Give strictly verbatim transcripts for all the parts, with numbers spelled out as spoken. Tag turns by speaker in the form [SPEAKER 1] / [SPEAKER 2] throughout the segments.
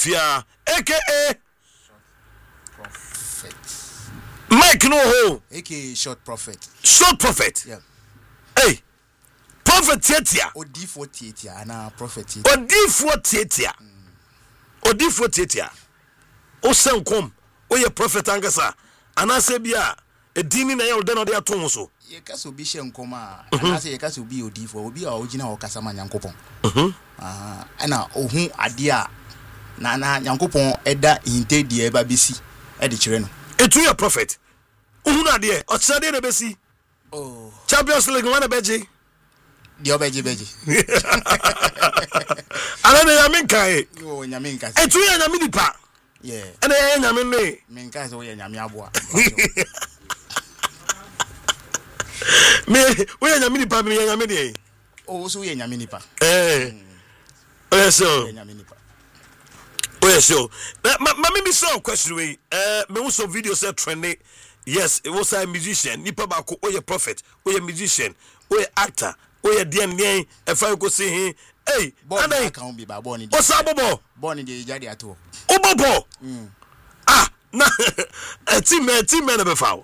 [SPEAKER 1] Fia, aka
[SPEAKER 2] Prophet.
[SPEAKER 1] Mike no ho,
[SPEAKER 2] aka Short Prophet.
[SPEAKER 1] Short Prophet.
[SPEAKER 2] Yeah.
[SPEAKER 1] Hey, Prophet Tietia.
[SPEAKER 2] Odi for Tietia, and Prophet Tietia.
[SPEAKER 1] Odi for Tietia. Odi for Tietia. O senkom, o ye Prophet Angasa. Anase bia, e dini na ye o den o de aton so.
[SPEAKER 2] Ye kaso bi hye nkoma, anase ye kaso bi odi for obi a ogina o kasa ma Nyankopon. Mhm. Ah, ana ohun ade a na na Nyankopon eda hintedi e ba besi e de kire no.
[SPEAKER 1] Etu ye prophet. Ohun ade, o kire de besi.
[SPEAKER 2] Oh.
[SPEAKER 1] Champions League wana beji.
[SPEAKER 2] Di obeji beji.
[SPEAKER 1] Ala ne yamin kai.
[SPEAKER 2] Yo nyamin kai.
[SPEAKER 1] Etu ye nyamin nipa.
[SPEAKER 2] Yeah.
[SPEAKER 1] Ene ye nyamin ne.
[SPEAKER 2] Min kai so ye nyamin aboa.
[SPEAKER 1] Me we ye nyamin nipa me ye nyamin de.
[SPEAKER 2] Oh so ye nyamin nipa.
[SPEAKER 1] Eh. Oh yes so.
[SPEAKER 2] Ye nyamin nipa.
[SPEAKER 1] Oh yes so. Ma ma me so question we. Eh me wo so video say trending. Yes, it was a musician. Nipa ba ko oye prophet, oye musician, oye actor, oye den den e fa ko say he. Hey,
[SPEAKER 2] and I can be ba born in.
[SPEAKER 1] O sa bobo.
[SPEAKER 2] Born in the jadi ato.
[SPEAKER 1] O bobo. Mm. Ah, na e team me team me na be fa.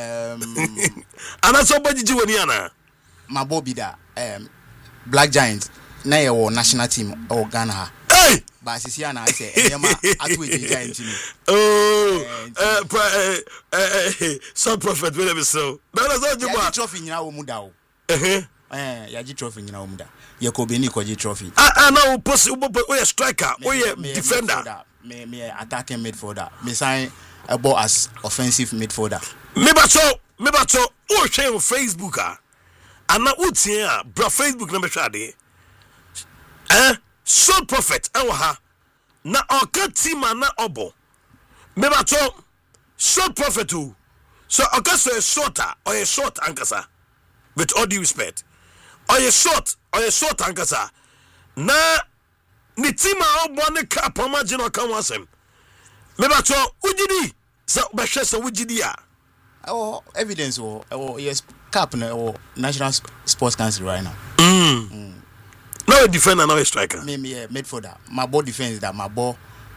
[SPEAKER 1] Um ana so bajiji woni ana.
[SPEAKER 2] Ma bobi da um Black Giant na ye wo national team o Ghana.
[SPEAKER 1] Hey!
[SPEAKER 2] Ba sisi na say nyama atu e Giant ni.
[SPEAKER 1] Oh, eh eh some prophet will be so. Na na so juba.
[SPEAKER 2] Ya trophy nyina wo mu da o.
[SPEAKER 1] Eh
[SPEAKER 2] eh ya ji trophy nyina wo mu da. Ye ko be ni ko ji trophy.
[SPEAKER 1] Ah ah na wo post wo ye striker, wo ye defender.
[SPEAKER 2] Me me attacking midfielder. Me sign a ball as offensive midfielder.
[SPEAKER 1] Me ba so, me ba so wo share on Facebook ah. Ana utie ah, bra Facebook na be hwa de. Eh, Short Prophet ewo ha. Na oka team na obo. Me ba so Short Prophet o. So oka so a shorter or a short ankasa. With all due respect. Or a short or a short ankasa. Na ni team a obo ne cap imagine oka wasem. Me ba so ujidi. So ba hwe so ujidi a.
[SPEAKER 2] Oh, evidence or oh yes cap na or National Sports Council right now.
[SPEAKER 1] Mm. mm. Now a defender, now a striker.
[SPEAKER 2] Me me midfielder. My ball defense that my ball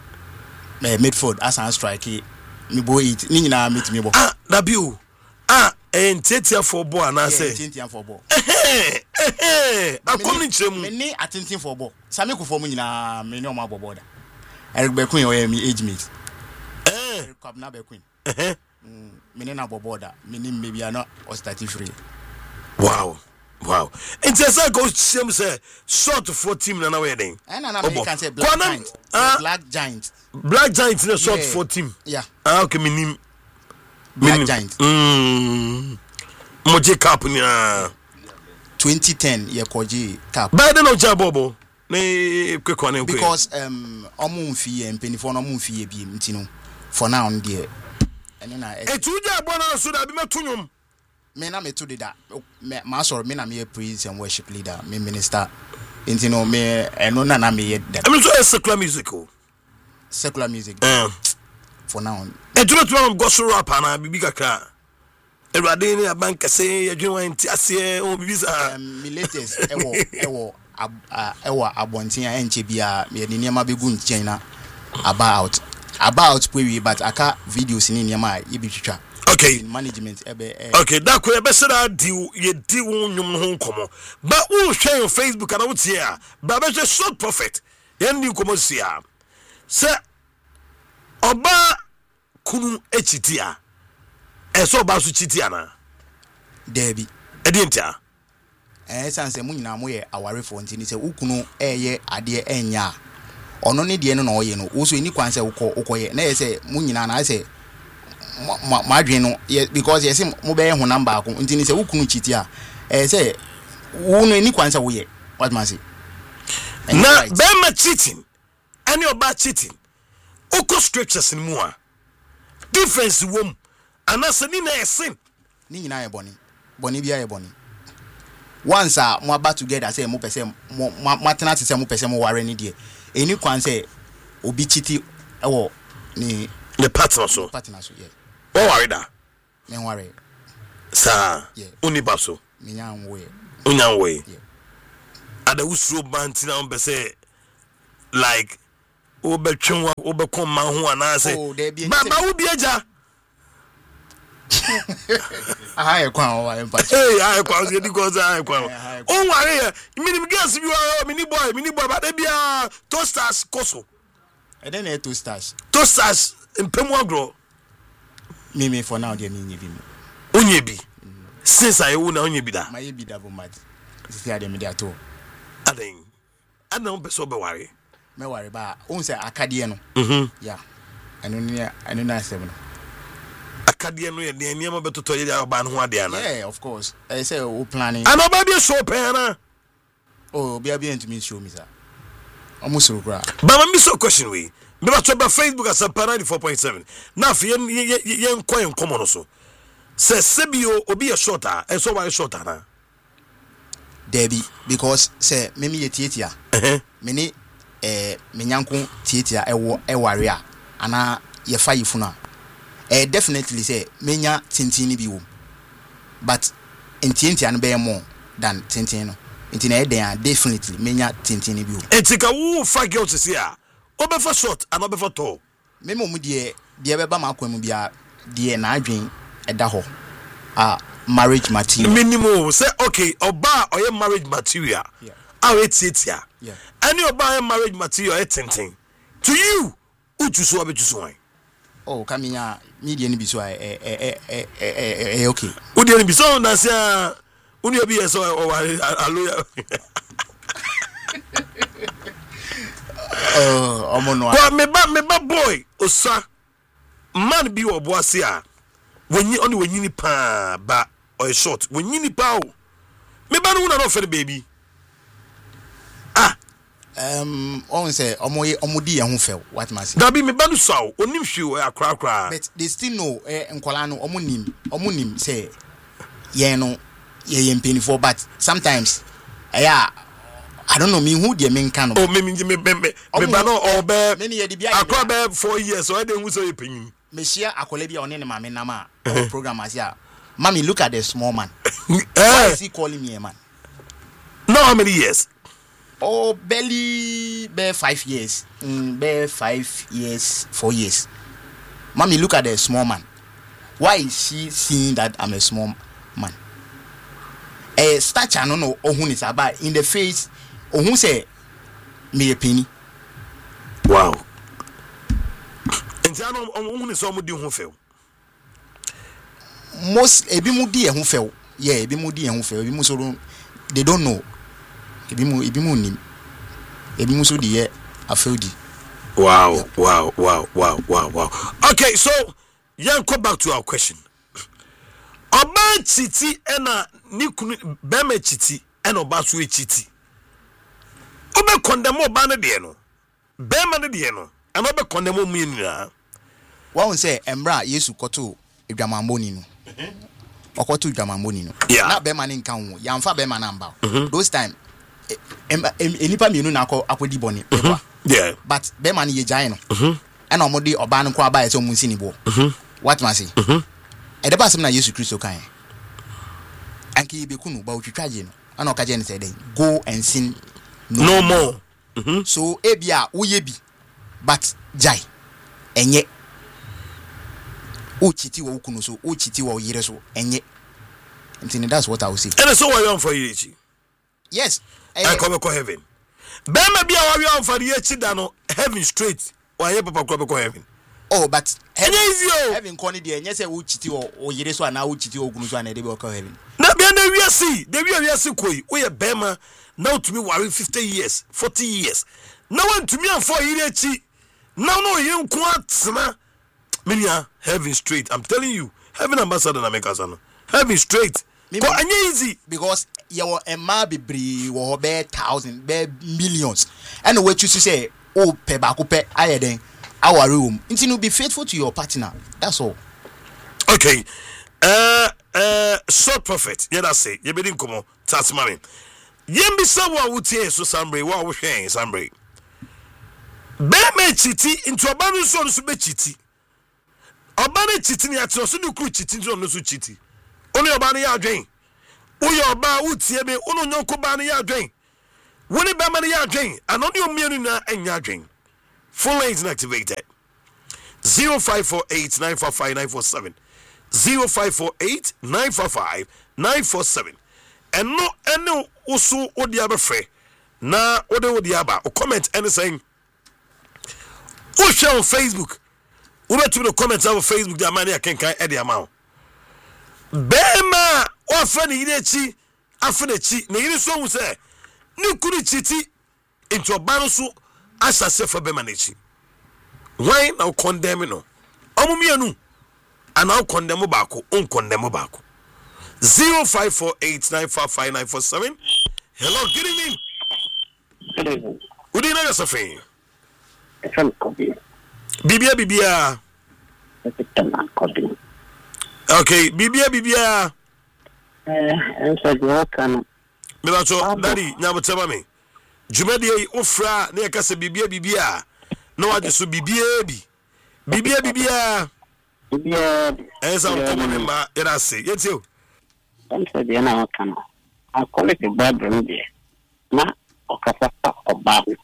[SPEAKER 2] me midfield as an striker. Me boy it. Ni nyina meet me ball.
[SPEAKER 1] Ah, Dabiu. Ah, entetia for ball na say.
[SPEAKER 2] Entetia for ball.
[SPEAKER 1] Eh eh eh. Akomi nchemu.
[SPEAKER 2] Me ni attention for ball. Sami ku for mu nyina me ni o ma ball border. Eric Bequin o me age mate.
[SPEAKER 1] Eh.
[SPEAKER 2] Eric Kwabna Bequin.
[SPEAKER 1] Eh.
[SPEAKER 2] Me ni na ball border. Me ni maybe ana o start free.
[SPEAKER 1] Wow. Wow. And just like go same say short for team na na we den.
[SPEAKER 2] Eh na na me can say Black Giant. Uh, Black Giant.
[SPEAKER 1] Black Giant in a short yeah. for team.
[SPEAKER 2] Yeah.
[SPEAKER 1] Ah okay me nim
[SPEAKER 2] Black minim. Giant.
[SPEAKER 1] Mm. Moje cap ni ah.
[SPEAKER 2] twenty ten ye koji cap.
[SPEAKER 1] By the no jabobo. Ne quick one
[SPEAKER 2] because um omu mfi e mpenifo no omu mfi e bi ntino for now there. Ene na
[SPEAKER 1] e tuja bona so da bi metunyum.
[SPEAKER 2] Me na me to the that me ma sorry me na me praise and worship leader me minister you know me eno na na me that
[SPEAKER 1] I mean so secular music o
[SPEAKER 2] secular music
[SPEAKER 1] eh
[SPEAKER 2] for now
[SPEAKER 1] e duro to am gospel rap na bibi kakra erade ni abanka say yadwen wan ti ase o bibi sa
[SPEAKER 2] me latest ewo ewo ewo abontin a enche bia me ni niam abegu nchen na about about we but aka videos ni niam a ye bi twitwa.
[SPEAKER 1] Okay,
[SPEAKER 2] management ebe eh.
[SPEAKER 1] Okay, that could be said I do ye di won nyum ho komo. But who share on Facebook and out here. But be just Short Prophet. Yen ni komo sia. Se oba kunu echitia. E so ba su chitia na.
[SPEAKER 2] Debi.
[SPEAKER 1] E di ntia.
[SPEAKER 2] Eh sanse mu nyina mo ye aware fo ntini se ukunu eye ade enya. Ono ne de no na oye no. Wo so ni kwan se ukọ ukoye. Na ye se mu nyina na se ma ma adwen no because yes mo be ho number ako ntini se ukunu chiti a eh say wo no ni kwansa wo ye what man say
[SPEAKER 1] na be ma cheating any oba cheating oko scriptures ni mu a difference wom anase ni na esin
[SPEAKER 2] ni nyina ye boni boni bia ye boni once a mo aba together say mo pese mo matena te say mo pese mo ware ni de eni kwansa obi chiti ewo ni
[SPEAKER 1] the partner so
[SPEAKER 2] partner so yeah.
[SPEAKER 1] Oh, worry da.
[SPEAKER 2] Me worry.
[SPEAKER 1] Sir.
[SPEAKER 2] Yeah.
[SPEAKER 1] Uni baso.
[SPEAKER 2] Me nyan way.
[SPEAKER 1] Unyan way.
[SPEAKER 2] Yeah.
[SPEAKER 1] Ada usro banti na umbe say like obetwen obekon ma ho ana say ma ma wo bi aja
[SPEAKER 2] aha e kwa o wa
[SPEAKER 1] hey aha kwa se di ko za aha kwa o ware ya minim gas bi o mini boy mini boy ba da bia toasters koso
[SPEAKER 2] e den e toasters
[SPEAKER 1] toasters mpemu agro
[SPEAKER 2] me me for now dey me nyi bi
[SPEAKER 1] onye bi since I wo na onye bi da
[SPEAKER 2] ma ye bi da bo mad sisi ade me dey ato
[SPEAKER 1] aden ana on beso be ware
[SPEAKER 2] me ware ba on say akade no
[SPEAKER 1] mhm
[SPEAKER 2] yeah anu ni anu na asem no
[SPEAKER 1] akade no ye de niam betoto ye da ba no ho ade ana
[SPEAKER 2] yeah of course I say o planning
[SPEAKER 1] ana ba bi show pen na
[SPEAKER 2] oh bia bia ntumi show me sir almost so gra
[SPEAKER 1] ba ma mi so question we me ba to ba Facebook as ninety-four point seven na fi ye ye nkoyen komo no so se sebio obi e shorter e so wa shorter na
[SPEAKER 2] Debbie because say me me tietia
[SPEAKER 1] eh
[SPEAKER 2] me ni eh me nyanko tietia ewo eware a ana ye fa yifuna eh definitely say menya tintin bi wo but entientia no be more than tintin no enti na e den definitely menya tintin bi wo
[SPEAKER 1] etika wo fa girl to see a obefa short and obefa tall
[SPEAKER 2] me mo mu de de be ba ma kwam bia de na adwen eda ho ah marriage material
[SPEAKER 1] minimum say okay oba oye marriage material
[SPEAKER 2] yeah
[SPEAKER 1] how etitia
[SPEAKER 2] yeah
[SPEAKER 1] any oba marriage material etintin to you utu so abetu so
[SPEAKER 2] oh kaminya media ni bi so eh eh eh eh eh okay
[SPEAKER 1] udi ni bi so na say uni obi yeso o alo
[SPEAKER 2] oh omo no
[SPEAKER 1] kwa me ba me ba boy osa man bi obo ase a wenyi oni wenyi ni pa ba or short wenyi ni pa o me ba no na no fer baby ah
[SPEAKER 2] um on say omo ye omo di ehun fe what man say
[SPEAKER 1] da bi me ba no so onim hwe akra akra
[SPEAKER 2] but they still know eh nkola no omo nim omo nim say ye no ye ye mpeni for but sometimes yeah I don't know me who the main can
[SPEAKER 1] oh me me me me me ba no o be
[SPEAKER 2] me ye di bia
[SPEAKER 1] akra be four years so e dey hu so ye panyin
[SPEAKER 2] me share akola bia one ne ma me na ma program as ya mommy look at the small man why is he calling me a man
[SPEAKER 1] no how many years
[SPEAKER 2] oh barely be five years mm, be five years four years mommy look at the small man why is she seeing that I'm a small man eh stature no no ohun is about in the face ohun say me a penny
[SPEAKER 1] wow entiano ohun is so mo di hu fe
[SPEAKER 2] most ebi mu di ehun fe yeah ebi mu di ehun fe ebi mu so they don't know ebi mu ebi mu nim ebi mu so di ye afeudi
[SPEAKER 1] wow yeah. wow wow wow wow wow okay so yan go back to our question oba chiti ena ni kunu be ma chiti ena oba so chiti oba condemn oba ne de no be ma ne de no ana oba condemn mu nyina
[SPEAKER 2] wa won say embra yesu koto edwamamboni no okoto edwamamboni no na be ma ne nka ho yamfa be ma na mba those time enipa mienu na akodi boni pepa
[SPEAKER 1] yeah
[SPEAKER 2] but be ma ne ye gyan no ena omode oba no ko aba ye so mu nsini bo what man say ede ba sem na yesu kristo kan anki be kunu ba otwitwaje no ana okaje ne say den go and sin
[SPEAKER 1] no, no more
[SPEAKER 2] mm-hmm. So ebia wo ye bi but jai enye o chiti wo kunu so o chiti wo yire so enye ntini that's what I will say
[SPEAKER 1] and so why on for you
[SPEAKER 2] yes
[SPEAKER 1] I come to heaven be ma bia wa on for you chi da no heaven straight why you papa come to heaven
[SPEAKER 2] oh but
[SPEAKER 1] heaven easy oh
[SPEAKER 2] heaven koni de enye say wo chiti wo o yire so ana wo chiti wo kunu so ana de be o heaven
[SPEAKER 1] na bia na wiase de wi wiase koi wo ye be ma now to me worry fifty years forty years now want to me and for yire chi now no ye nko atena menia heaven straight I'm telling you heaven ambassador na make us no heaven straight ko anya easy
[SPEAKER 2] because your emma bibri wo be thousand be millions and we choose to say oh pe ba ko pe ayeden our room until you be faithful to your partner that's all
[SPEAKER 1] okay uh uh short prophet yeah that's it you be din komo that's money yem bi sa wa wutie so sambre wa wo hwen sambre be me chiti into obanu so no so be chiti obanu chiti ni ati so ni kru chiti no so chiti oni obanu ya adwen uye oba wutie be ono nyonko ba ne ya adwen woni be ma ne ya adwen anoni omienu na enya adwen Full lines inactivated. zero five four eight nine four five nine four seven. zero five four eight nine four five nine four seven. And no, and no, also, what the other free. Na, what the other, or comment anything. Who share on Facebook? Who bet to the comments on Facebook that money I can carry the amount. Bema, or funny, chi, afenechi, na yiri so say, ni kuri chiti into a banusu as I say for Bemanechi. Why now condemn no? Omumianu, and now condemn bako, un condemn bako. zero five four eight nine four five nine four seven. Hello, good evening.
[SPEAKER 3] Good evening.
[SPEAKER 1] Good evening, Sophie.
[SPEAKER 3] From Kobe.
[SPEAKER 1] Bibia Bibia. Okay, Bibia Bibia.
[SPEAKER 3] Eh, so you can.
[SPEAKER 1] Milacho, Daddy, now tell me. Jumedi Ofra, near Casa Bibia Bibia. No, I just Bibia Bi. Bibia Bibia.
[SPEAKER 3] Bibia.
[SPEAKER 1] As I'm coming in my, and I say, yes, you.
[SPEAKER 3] I'm saying, you know, can I call it a bad room there? Ma, or Casapa or Babu.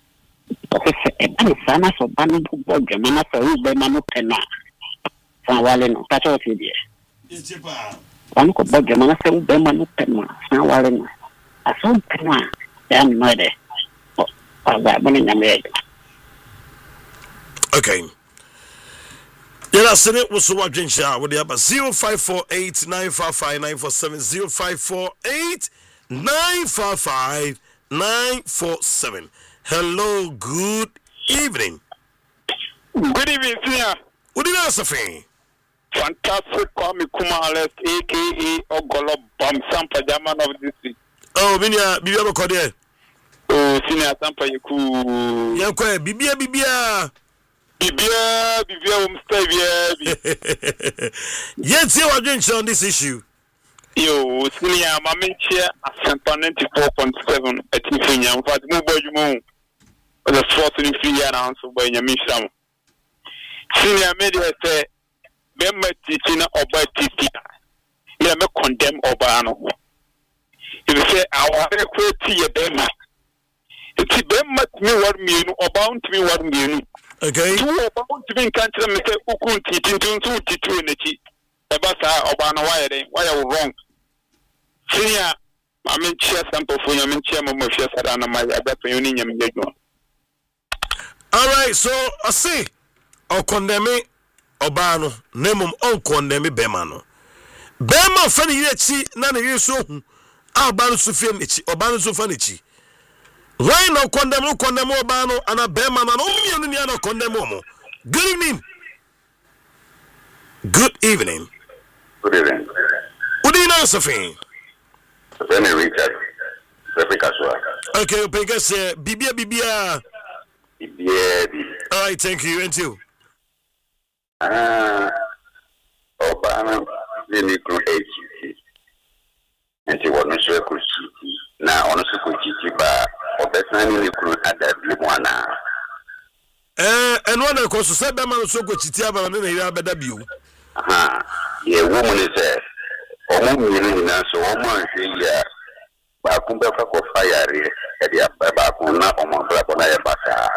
[SPEAKER 3] Sana so banu bojo mana so ube manu pena san wale no tacho ti die
[SPEAKER 1] Echepa
[SPEAKER 3] banu ko bojo mana so ube manu pena san wale no aso pena ya mi no de o ba bani nyame.
[SPEAKER 1] Okay, yeah, send it was what drink shot with the other zero five four eight nine five five nine four seven zero five four eight nine five five nine four seven. Hello, good evening.
[SPEAKER 4] Good evening, sir.
[SPEAKER 1] What did I say?
[SPEAKER 4] Fantastic Kwame Kumales, aka Ogolo Bam Sampa German of this week.
[SPEAKER 1] Oh, Minya, Bibia Bokode.
[SPEAKER 4] Oh, Senior Sampa Yaku.
[SPEAKER 1] Yankwe, Bibia Bibia.
[SPEAKER 4] Bibia, Bibia, Umstavia.
[SPEAKER 1] Yes, you are doing on this issue.
[SPEAKER 4] Yo, Senior Maminchia, Sampa ninety-four point seven at Tiffany. In fact, move by you. The fourth in three years answer by your mission. Senior media say, Member teaching or by teaching. You may condemn Obano. If you say, I want to create a Bema. It's a Bema to me what me or bound to me what me.
[SPEAKER 1] Okay.
[SPEAKER 4] Two are bound to be in country and say, who couldn't teach into two to in the cheat. Ebasa Obano, why are they? Why are we wrong? Senior, I mean, share sample for you. I mean, chairman of Share Sadana, my other union.
[SPEAKER 1] All right, so I see. I'll condemn me, Obano, Nemum, on condemn me, Bemano. Bema Fanny Yechi, none of you so. Albano Sufianichi, Obano Sufanichi. Why no condemn, condemn Obano, and a Bemano, and only no condemn Momo. Good evening. Good evening.
[SPEAKER 5] Good evening.
[SPEAKER 1] Good evening, Sophie.
[SPEAKER 5] Very Richard.
[SPEAKER 1] Okay, because Bibia Bibia.
[SPEAKER 5] Yeah.
[SPEAKER 1] All right, thank you. And you?
[SPEAKER 5] Ah, Obama, the Nicro H T. And she was not sure could see. Now, honestly, could see by Obesani Nicro at that Limwana.
[SPEAKER 1] Eh, and one of course, said Bama so good to Tiaba and then he had a W.
[SPEAKER 5] Aha, yeah, woman is there. Oh, woman, so woman, yeah. But I come back for fire at the Ababakuna or Montrapona Basa.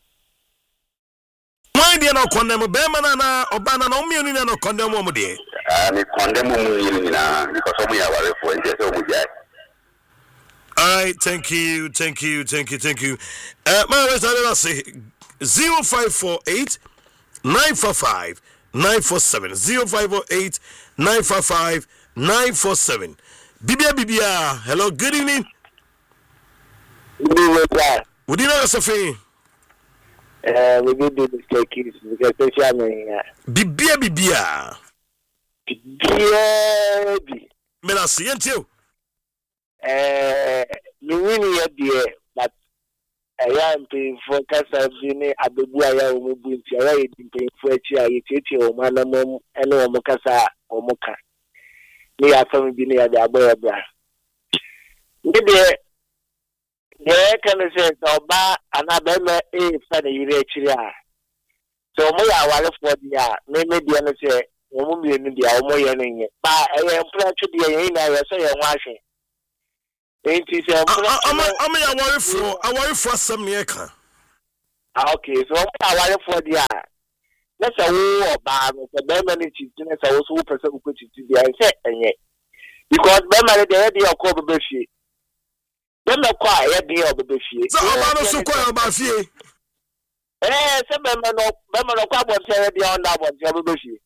[SPEAKER 1] Why do you not condemn Bemana or Bana no meaning no condemn woman there?
[SPEAKER 5] And condemn woman because of me, I was for it.
[SPEAKER 1] All right, thank you, thank you, thank you, thank you. Uh, my words, I say zero five four eight nine four five nine four seven zero five four eight nine four five nine four seven. Bibia Bibia, hello, good evening.
[SPEAKER 3] Good evening, sir.
[SPEAKER 1] Would you know Sophie?
[SPEAKER 3] Uh, we did do mistakes because social media.
[SPEAKER 1] Bibia Bibia.
[SPEAKER 3] Bibia.
[SPEAKER 1] May I see you?
[SPEAKER 3] Uh, you win here, but I am paying for Casa Vini, Abubuaya, Mubu, Tiara, paying for a chair, or Manamum, and Omokasa, or Moka. Me are from Bini at the Abuela. Maybe the can say, no, ba, and I don't know if funny actually are. So, my hour for the year, maybe the other say, Woman, in the Almoyan, but I am proud to be a in I say, I'm washing. Ain't he? I'm
[SPEAKER 1] a worry for, I worry for some year.
[SPEAKER 3] Ah, okay, so I want for the eye. Let's say, oh, bad, the Beman cheating, as I was who person who put it to the answer, and yet. Because Beman, the idea of Cobb Bushi. Then the quiet idea of the Bushi.
[SPEAKER 1] So, I'm not so quiet about fear.
[SPEAKER 3] Eh, some Beman of Beman of Cobb was already on that one, Jabushi.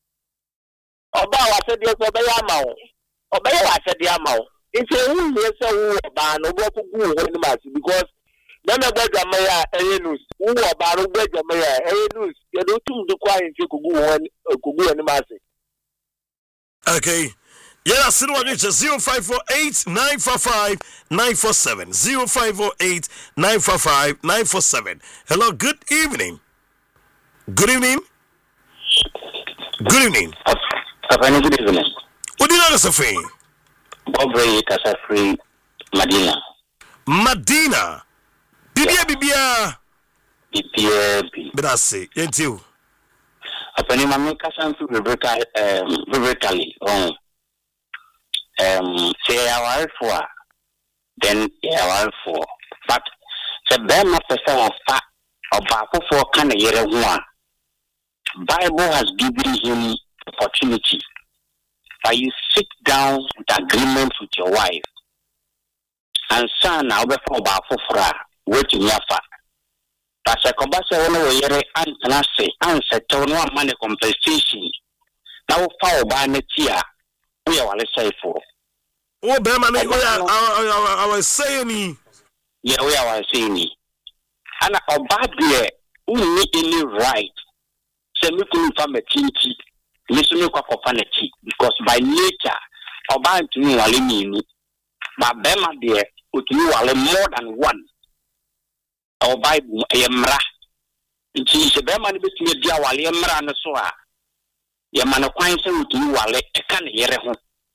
[SPEAKER 3] Oba I said, yes, obey Amau. Obey, I said, the Amau. It's a who is a ban of what to do in the mass because. Nana Bega Maya, Elenus, who are Baru Bega Maya, Elenus, you don't do the quiet you could go on, could go in the massive.
[SPEAKER 1] Okay. Yeah, sit on it zero five four eight nine four five nine four seven. zero five four eight nine four five nine four seven. Hello, good evening. Good evening. Good evening.
[SPEAKER 5] Afani, good evening.
[SPEAKER 1] What do you know, Sophie?
[SPEAKER 5] Bobre Kasafri Madina.
[SPEAKER 1] Madina. Bibia Bibia.
[SPEAKER 5] Bibia.
[SPEAKER 1] But I say, ain't you?
[SPEAKER 5] Afani, Mamma Kasanfu Rebecca, um, Rebecca Lee. Oh. Um, say our for then our for but the Bema person of fat or Baku for can a year one. Bible has given him opportunity. But you sit down with agreement with your wife and son now before Baku for waiting your fat. But a cobasa one way and say answer to one money compensation. Now foul by Netia. We are say for.
[SPEAKER 1] Oh, Beman, I was saying,
[SPEAKER 5] yeah, we are saying, and a bad year, who need any right? Send me to from a tinty, listen to cofanity, because by nature, or by to you, I mean, but Bema dear, with you are more than one. Or by Yamra. It is a Beman between dear while Yamra and so are. Yamana quite say with you while I can't hear him.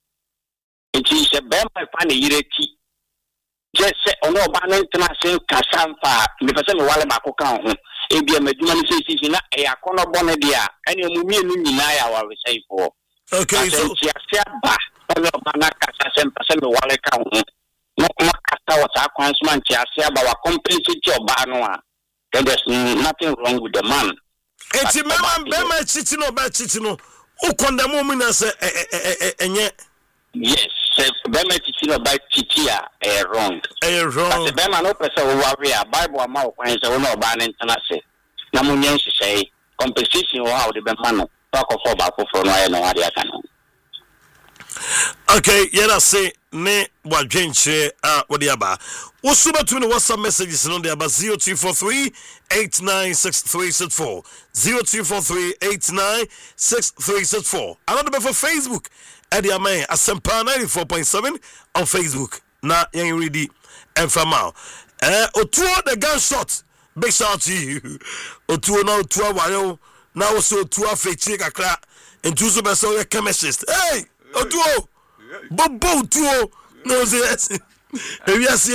[SPEAKER 5] It is a Bema funny ireti. Just say, oh no, Bannon Tanasi, Casampa, the person who was back account. If you are a German citizen, a corner bonadia, and you mean Naya, I will say for.
[SPEAKER 1] Okay, so
[SPEAKER 5] she has said, bah, no, Banaka, some percent of wallet account. No, Macasta was our constant, she has said about compensate your Banoa. Then there's nothing wrong with the man.
[SPEAKER 1] it's a man, Bema Chitino, bad Chitino, who condemn women as a yet.
[SPEAKER 5] Yes, Bema Chitino by Chitia, a wrong.
[SPEAKER 1] A wrong.
[SPEAKER 5] The Bema no person who are Bible amount when the owner of Bannon Tanasi. Namunian say, compensation or how the Bemano, talk of Baku for no idea.
[SPEAKER 1] Okay, yeah, say, ne, what Jenche, uh, what the Abba. What's super to the WhatsApp messages on the Abba zero two four three eight nine six three six four. zero two four three eight nine six three six four. Another for Facebook. Eddie Amay, Asempa ninety-four point seven on Facebook. Na yang ready and from now. Eh, Otuo the gunshot. Big shout to you. Otuo now Otuo wayo. Now also Otuo fake kakra. And two so beso a chemist. Hey, Otuo. Bobo Otuo. No yes. Yes.